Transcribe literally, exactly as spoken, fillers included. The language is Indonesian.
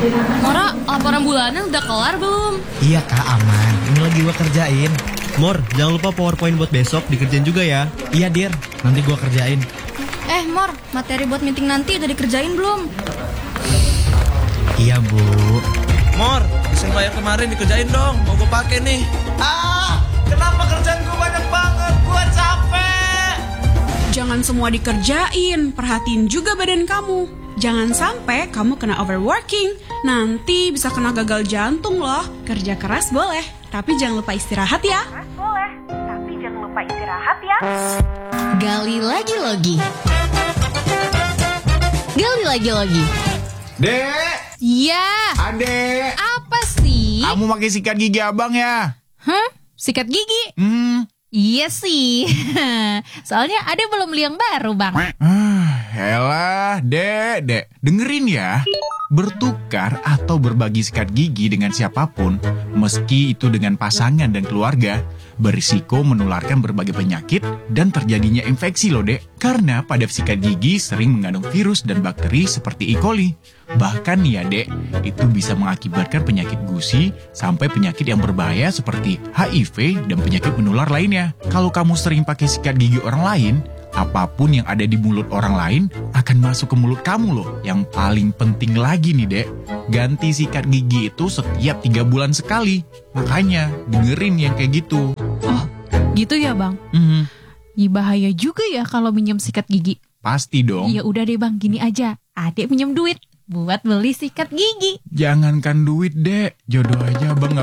Mora, laporan bulanan udah kelar belum? Iya kak, aman. Ini lagi gua kerjain. Mor, jangan lupa PowerPoint buat besok dikerjain juga ya. Iya Dir, nanti gua kerjain. Eh Mor, materi buat meeting nanti udah dikerjain belum? Iya Bu. Mor, desain layar kemarin dikerjain dong. Mau gue pakai nih. Ah, kenapa kerjaan gua banyak banget? Gua capek. Jangan semua dikerjain, perhatiin juga badan kamu. Jangan sampai kamu kena overworking. Nanti bisa kena gagal jantung loh. Kerja keras boleh, tapi jangan lupa istirahat ya. Keras boleh, tapi jangan lupa istirahat ya. Gali lagi logi. Gali lagi logi. Dek, Ya, adek, apa sih? kamu pakai sikat gigi abang ya? Hah? Sikat gigi? Hmm, Iya sih. Soalnya ada belum beli yang baru, Bang. ah, elah, dek, dek, dengerin ya. Bertukar atau berbagi sikat gigi dengan siapapun, meski itu dengan pasangan dan keluarga, berisiko menularkan berbagai penyakit dan terjadinya infeksi loh dek. Karena pada sikat gigi sering mengandung virus dan bakteri seperti E. coli. Bahkan nih ya dek, itu bisa mengakibatkan penyakit gusi sampai penyakit yang berbahaya seperti H I V dan penyakit menular lainnya. Kalau kamu sering pakai sikat gigi orang lain, apapun yang ada di mulut orang lain akan masuk ke mulut kamu loh. Yang paling penting lagi nih dek, ganti sikat gigi itu setiap tiga bulan sekali. Makanya dengerin yang kayak gitu. Oh, gitu ya Bang? Mhm, Ih, bahaya juga ya kalau minjem sikat gigi. pasti dong. Ya udah deh Bang, gini aja. Adik minjem duit buat beli sikat gigi. Jangankan duit dek, jodoh aja abang gak